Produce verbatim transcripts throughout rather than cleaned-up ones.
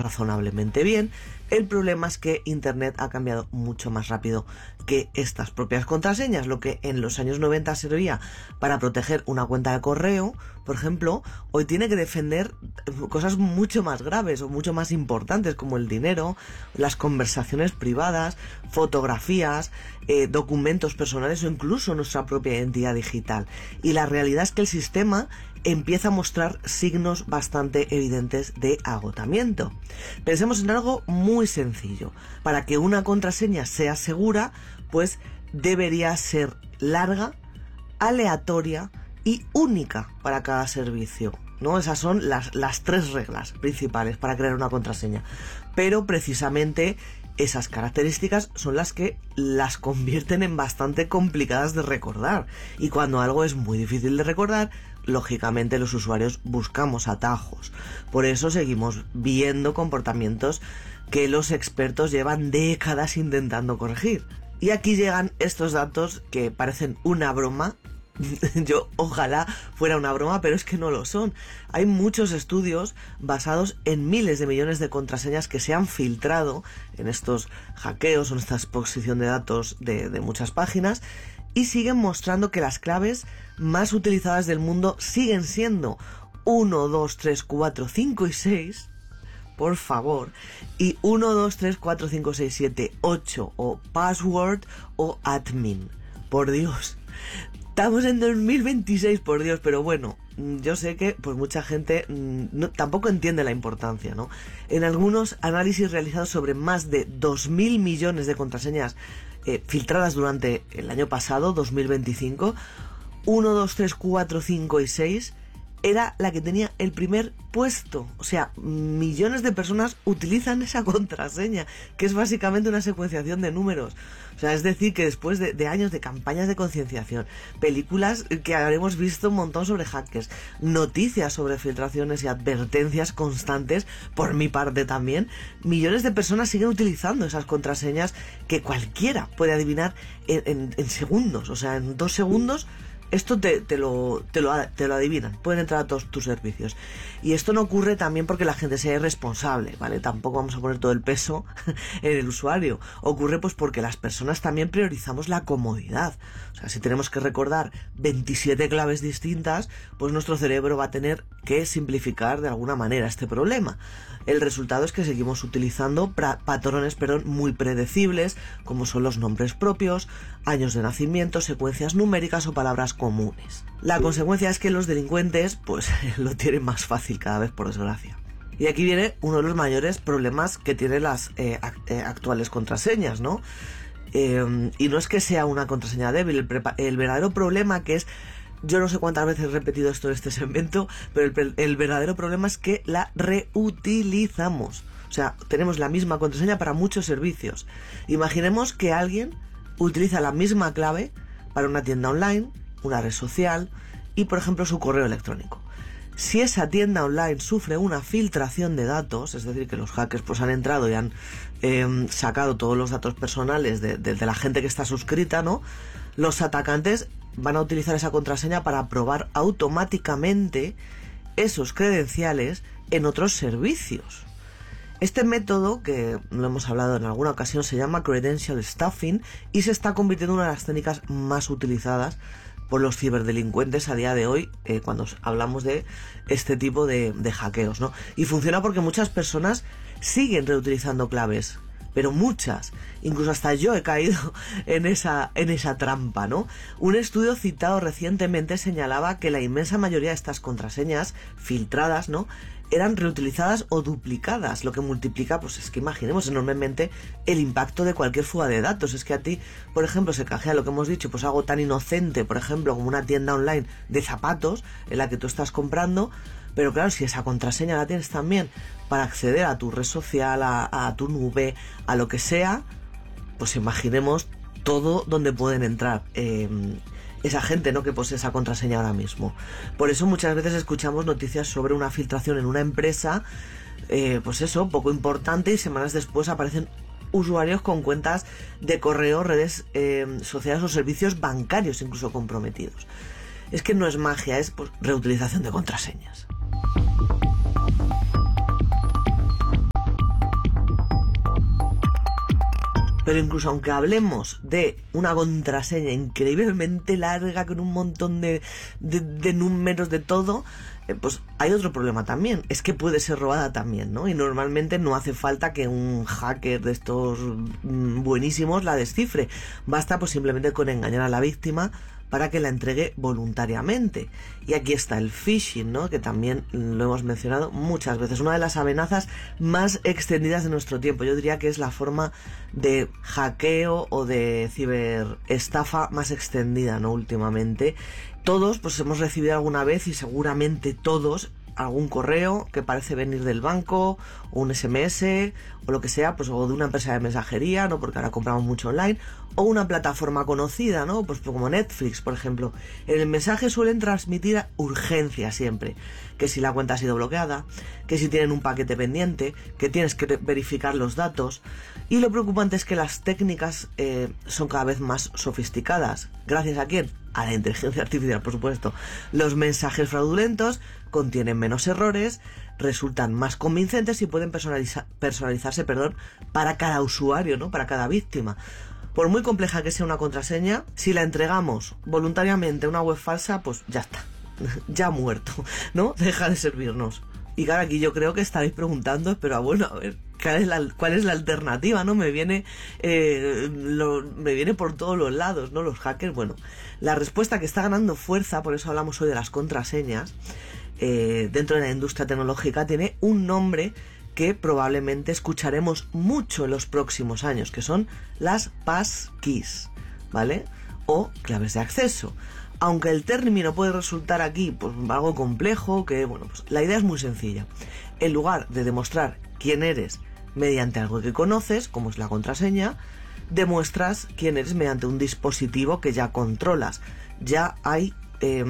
razonablemente bien. El problema es que Internet ha cambiado mucho más rápido que estas propias contraseñas. Lo que en los años noventa servía para proteger una cuenta de correo, por ejemplo, hoy tiene que defender cosas mucho más graves o mucho más importantes, como el dinero, las conversaciones privadas, fotografías, eh, documentos personales o incluso nuestra propia identidad digital. Y la realidad es que el sistema empieza a mostrar signos bastante evidentes de agotamiento. Pensemos en algo muy sencillo. Para que una contraseña sea segura, pues debería ser larga, aleatoria y única para cada servicio, ¿no? Esas son las, las tres reglas principales para crear una contraseña. Pero precisamente esas características son las que las convierten en bastante complicadas de recordar. Y cuando algo es muy difícil de recordar, lógicamente los usuarios buscamos atajos. Por eso seguimos viendo comportamientos que los expertos llevan décadas intentando corregir. Y aquí llegan estos datos que parecen una broma. Yo ojalá fuera una broma, pero es que no lo son. Hay muchos estudios basados en miles de millones de contraseñas que se han filtrado en estos hackeos o en esta exposición de datos de, de muchas páginas, y siguen mostrando que las claves más utilizadas del mundo siguen siendo uno, dos, tres, cuatro, cinco y seis, por favor, y uno, dos, tres, cuatro, cinco, seis, siete, ocho, o password o admin. Por Dios. Estamos en dos mil veintiséis, por Dios, pero bueno, yo sé que pues mucha gente no, tampoco entiende la importancia, ¿no? En algunos análisis realizados sobre más de dos mil millones de contraseñas eh, filtradas durante el año pasado, dos mil veinticinco, uno, dos, tres, cuatro, cinco y seis era la que tenía el primer puesto. O sea, millones de personas utilizan esa contraseña, que es básicamente una secuenciación de números. O sea, es decir, que después de, de años de campañas de concienciación, películas que habremos visto un montón sobre hackers, noticias sobre filtraciones y advertencias constantes, por mi parte también, millones de personas siguen utilizando esas contraseñas que cualquiera puede adivinar en, en, en segundos. O sea, en dos segundos esto te, te, lo, te, lo, te lo adivinan, pueden entrar a todos tus servicios. Y esto no ocurre también porque la gente sea irresponsable, ¿vale? Tampoco vamos a poner todo el peso en el usuario. Ocurre pues porque las personas también priorizamos la comodidad. O sea, si tenemos que recordar veintisiete claves distintas, pues nuestro cerebro va a tener que simplificar de alguna manera este problema. El resultado es que seguimos utilizando pra- patrones perdón, muy predecibles, como son los nombres propios, años de nacimiento, secuencias numéricas o palabras comunes. La consecuencia es que los delincuentes pues lo tienen más fácil cada vez, por desgracia. Y aquí viene uno de los mayores problemas que tienen las eh, act- eh, actuales contraseñas, ¿no? Eh, y no es que sea una contraseña débil, el, prepa- el verdadero problema que es, yo no sé cuántas veces he repetido esto en este segmento, pero el, el verdadero problema es que la reutilizamos. O sea, tenemos la misma contraseña para muchos servicios. Imaginemos que alguien utiliza la misma clave para una tienda online, una red social y, por ejemplo, su correo electrónico. Si esa tienda online sufre una filtración de datos, es decir, que los hackers pues han entrado y han eh, sacado todos los datos personales de, de, de la gente que está suscrita, ¿no? Los atacantes van a utilizar esa contraseña para probar automáticamente esos credenciales en otros servicios. Este método, que lo hemos hablado en alguna ocasión, se llama Credential Stuffing y se está convirtiendo en una de las técnicas más utilizadas por los ciberdelincuentes a día de hoy, eh, cuando hablamos de este tipo de, de hackeos, ¿no? Y funciona porque muchas personas siguen reutilizando claves, pero muchas, incluso hasta yo he caído en esa, en esa trampa, ¿no? Un estudio citado recientemente señalaba que la inmensa mayoría de estas contraseñas filtradas, ¿no?, eran reutilizadas o duplicadas, lo que multiplica, pues es que imaginemos enormemente el impacto de cualquier fuga de datos. Es que a ti, por ejemplo, se canjea lo que hemos dicho, pues algo tan inocente, por ejemplo, como una tienda online de zapatos en la que tú estás comprando, pero claro, si esa contraseña la tienes también para acceder a tu red social, a, a tu nube, a lo que sea, pues imaginemos todo donde pueden entrar eh, esa gente, ¿no?, que posee esa contraseña ahora mismo. Por eso muchas veces escuchamos noticias sobre una filtración en una empresa, eh, pues eso, poco importante, y semanas después aparecen usuarios con cuentas de correo, redes eh, sociales o servicios bancarios incluso comprometidos. Es que no es magia, es pues, reutilización de contraseñas. Pero incluso aunque hablemos de una contraseña increíblemente larga con un montón de, de, de números de todo, eh, pues hay otro problema también, es que puede ser robada también, ¿no? Y normalmente no hace falta que un hacker de estos mmm, buenísimos la descifre, basta pues simplemente con engañar a la víctima para que la entregue voluntariamente. Y aquí está el phishing, ¿no? Que también lo hemos mencionado muchas veces. Una de las amenazas más extendidas de nuestro tiempo. Yo diría que es la forma de hackeo o de ciberestafa más extendida, ¿no? Últimamente. Todos, pues hemos recibido alguna vez, y seguramente todos, algún correo que parece venir del banco, o un ese eme ese, o lo que sea, pues o de una empresa de mensajería, ¿no? Porque ahora compramos mucho online, o una plataforma conocida, ¿no? Pues como Netflix, por ejemplo. En el mensaje suelen transmitir urgencia siempre, que si la cuenta ha sido bloqueada, que si tienen un paquete pendiente, que tienes que verificar los datos. Y lo preocupante es que las técnicas eh, son cada vez más sofisticadas. ¿Gracias a quién? A la inteligencia artificial, por supuesto. Los mensajes fraudulentos contienen menos errores, resultan más convincentes y pueden personaliza- personalizarse, perdón, para cada usuario, ¿no? Para cada víctima. Por muy compleja que sea una contraseña, si la entregamos voluntariamente a una web falsa, pues ya está, ya ha muerto, ¿no? Deja de servirnos. Y claro, aquí yo creo que estaréis preguntando, pero bueno, a ver, ¿cuál es la, cuál es la alternativa, no? Me viene, eh, lo, me viene por todos los lados, ¿no? Los hackers, bueno, la respuesta que está ganando fuerza, por eso hablamos hoy de las contraseñas, eh, dentro de la industria tecnológica, tiene un nombre que probablemente escucharemos mucho en los próximos años, que son las passkeys, ¿vale? O claves de acceso. Aunque el término puede resultar aquí pues algo complejo, que bueno, pues la idea es muy sencilla. En lugar de demostrar quién eres mediante algo que conoces, como es la contraseña, demuestras quién eres mediante un dispositivo que ya controlas. Ya hay eh,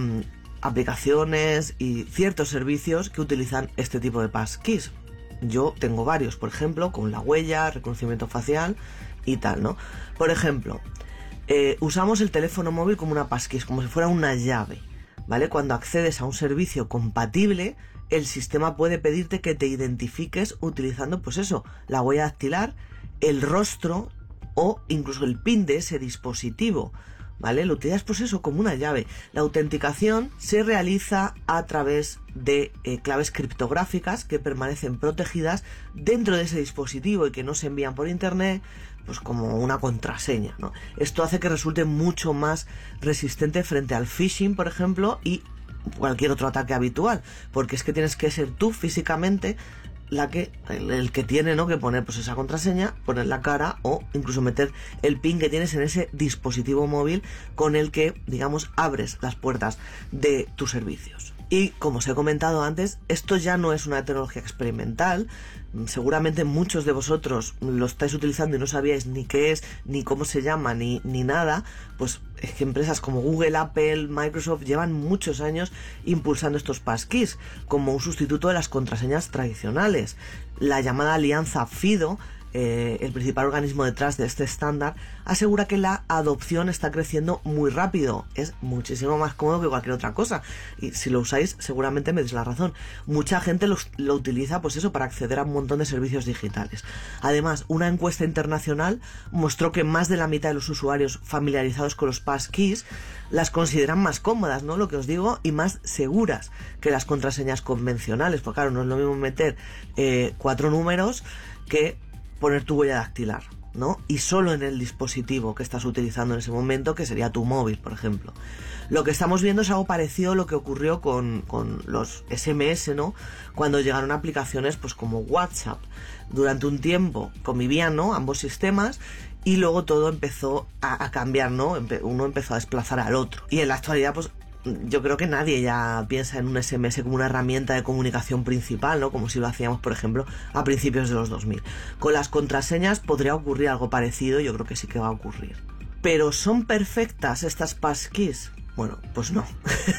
aplicaciones y ciertos servicios que utilizan este tipo de passkeys. Yo tengo varios, por ejemplo, con la huella, reconocimiento facial y tal, ¿no? Por ejemplo, eh, usamos el teléfono móvil como una passkey, como si fuera una llave, ¿vale? Cuando accedes a un servicio compatible, el sistema puede pedirte que te identifiques utilizando, pues eso, la huella dactilar, el rostro o incluso el pin de ese dispositivo, ¿vale? Lo utilizas pues eso como una llave. La autenticación se realiza a través de eh, claves criptográficas que permanecen protegidas dentro de ese dispositivo y que no se envían por internet, pues como una contraseña, ¿no? Esto hace que resulte mucho más resistente frente al phishing, por ejemplo, y cualquier otro ataque habitual, porque es que tienes que ser tú físicamente la que el, el que tiene, ¿no?, que poner pues esa contraseña, poner la cara o incluso meter el pin que tienes en ese dispositivo móvil con el que, digamos, abres las puertas de tus servicios. Y como os he comentado antes, esto ya no es una tecnología experimental. Seguramente muchos de vosotros lo estáis utilizando y no sabíais ni qué es, ni cómo se llama, ni, ni nada. Pues es que empresas como Google, Apple, Microsoft llevan muchos años impulsando estos passkeys como un sustituto de las contraseñas tradicionales. La llamada alianza FIDO, eh, el principal organismo detrás de este estándar, asegura que la adopción está creciendo muy rápido. Es muchísimo más cómodo que cualquier otra cosa. Y si lo usáis, seguramente me deis la razón. Mucha gente lo, lo utiliza, pues eso, para acceder a un montón de servicios digitales. Además, una encuesta internacional mostró que más de la mitad de los usuarios familiarizados con los passkeys las consideran más cómodas, ¿no? Lo que os digo, y más seguras que las contraseñas convencionales. Porque claro, no es lo mismo meter eh, cuatro números que poner tu huella dactilar, ¿no? Y solo en el dispositivo que estás utilizando en ese momento, que sería tu móvil, por ejemplo. Lo que estamos viendo es algo parecido a lo que ocurrió con, con los ese eme ese, ¿no? Cuando llegaron aplicaciones pues como WhatsApp. Durante un tiempo convivían, ¿no?, ambos sistemas, y luego todo empezó a, a cambiar, ¿no? Uno empezó a desplazar al otro. Y en la actualidad, pues yo creo que nadie ya piensa en un ese eme ese como una herramienta de comunicación principal, ¿no? Como si lo hacíamos, por ejemplo, a principios de los dos mil. Con las contraseñas podría ocurrir algo parecido, yo creo que sí que va a ocurrir. ¿Pero son perfectas estas passkeys? Bueno, pues no.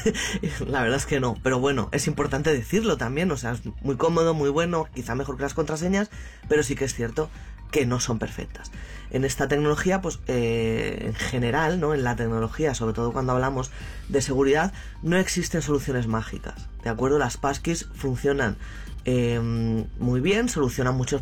La verdad es que no. Pero bueno, es importante decirlo también. O sea, es muy cómodo, muy bueno, quizá mejor que las contraseñas, pero sí que es cierto que no son perfectas. En esta tecnología, pues eh, en general, ¿no?, en la tecnología, sobre todo cuando hablamos de seguridad, no existen soluciones mágicas, ¿de acuerdo? Las passkeys funcionan eh, muy bien, solucionan muchos